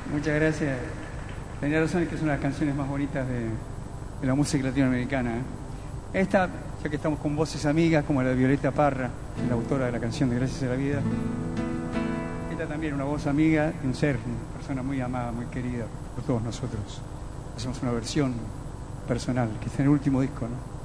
Muchas gracias. Tenía razón, es que es una de las canciones más bonitas de la música latinoamericana. Esta, ya que estamos con voces amigas, como la de Violeta Parra, la autora de la canción de Gracias a la Vida. Esta también, una voz amiga y un ser, una persona muy amada, muy querida por todos nosotros. Hacemos una versión personal, que está en el último disco, ¿no?